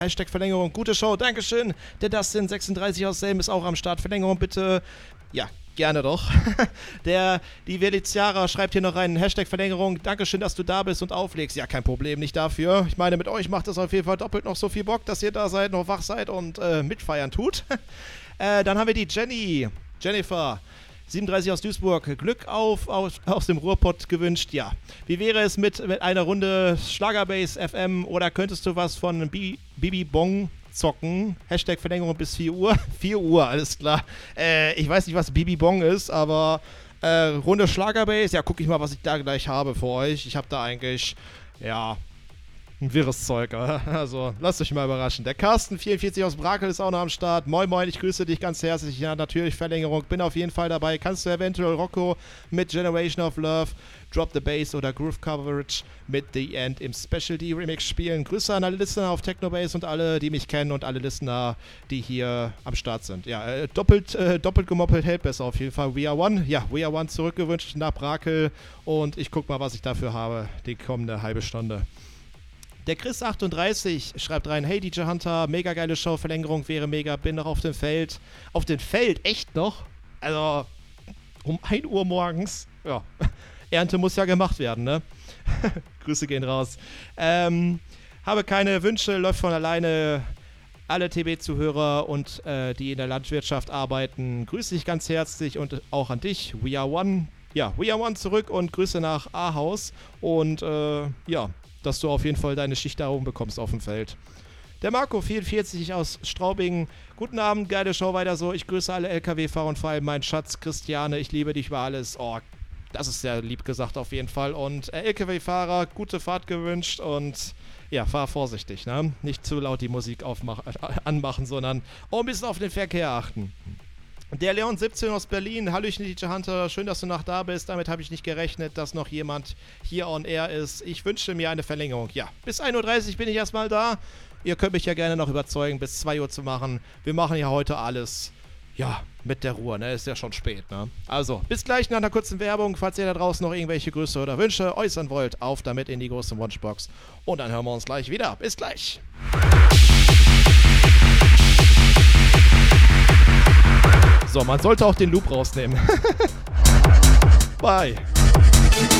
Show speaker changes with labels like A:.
A: Hashtag Verlängerung, gute Show, Dankeschön. Der Dustin 36 aus Selm ist auch am Start. Verlängerung bitte. Ja, gerne doch. Die Veliziara schreibt hier noch einen Hashtag Verlängerung. Dankeschön, dass du da bist und auflegst. Ja, kein Problem, nicht dafür. Ich meine, mit euch macht es auf jeden Fall doppelt noch so viel Bock, dass ihr da seid, noch wach seid und mitfeiern tut. Dann haben wir die Jennifer. 37 aus Duisburg, Glück aus dem Ruhrpott gewünscht. Ja, wie wäre es mit einer Runde Schlagerbase FM oder könntest du was von Bibi Bong zocken? Hashtag Verlängerung bis 4 Uhr. 4 Uhr, alles klar. Ich weiß nicht, was Bibi Bong ist, aber Runde Schlagerbase, ja, guck ich mal, was ich da gleich habe für euch. Ich habe da eigentlich, ja, ein wirres Zeug, also lasst euch mal überraschen. Der Carsten 44 aus Brakel ist auch noch am Start. Moin moin, ich grüße dich ganz herzlich. Ja, natürlich Verlängerung, bin auf jeden Fall dabei. Kannst du eventuell Rocco mit Generation of Love, Drop the Bass oder Groove Coverage mit The End im Specialty Remix spielen? Grüße an alle Listener auf Technobase und alle, die mich kennen und alle Listener, die hier am Start sind. Ja, doppelt gemoppelt hält besser auf jeden Fall. We Are One, ja, We Are One zurückgewünscht nach Brakel und ich guck mal, was ich dafür habe, die kommende halbe Stunde. Der Chris38 schreibt rein, hey DJ Hunter, mega geile Show, Verlängerung wäre mega, bin noch auf dem Feld. Auf dem Feld? Echt noch? Also, um 1 Uhr morgens? Ja, Ernte muss ja gemacht werden, ne? Grüße gehen raus. Habe keine Wünsche, läuft von alleine. Alle TB-Zuhörer und die in der Landwirtschaft arbeiten, grüße dich ganz herzlich und auch an dich. We Are One. Ja, We Are One zurück und Grüße nach Ahaus. Und ja, dass du auf jeden Fall deine Schicht da oben bekommst auf dem Feld. Der Marco 44 aus Straubing. Guten Abend, geile Show, weiter so. Ich grüße alle LKW-Fahrer und vor allem meinen Schatz Christiane. Ich liebe dich über alles. Oh, das ist sehr lieb gesagt auf jeden Fall. Und LKW-Fahrer, gute Fahrt gewünscht und ja, fahr vorsichtig, ne? Nicht zu laut die Musik anmachen, sondern ein bisschen auf den Verkehr achten. Der Leon 17 aus Berlin, hallöchen DJ Hunter, schön, dass du noch da bist. Damit habe ich nicht gerechnet, dass noch jemand hier on air ist. Ich wünsche mir eine Verlängerung. Ja, bis 1.30 Uhr bin ich erstmal da. Ihr könnt mich ja gerne noch überzeugen, bis 2 Uhr zu machen. Wir machen ja heute alles, ja, mit der Ruhe, ne? Ist ja schon spät, ne? Also, bis gleich nach einer kurzen Werbung. Falls ihr da draußen noch irgendwelche Grüße oder Wünsche äußern wollt, auf damit in die große Wunschbox. Und dann hören wir uns gleich wieder. Bis gleich. So, man sollte auch den Loop rausnehmen. Bye.